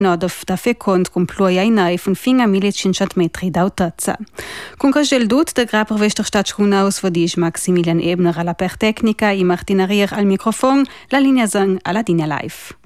no da fe cont cum ploia inai von finga 1500 metri d'autazza. Con cagel dut de grapper vester Stadtschrunaus vodis Maximilian Ebner alla per tecnica i Martina Rier al microfon, la linea sang alla Dina live.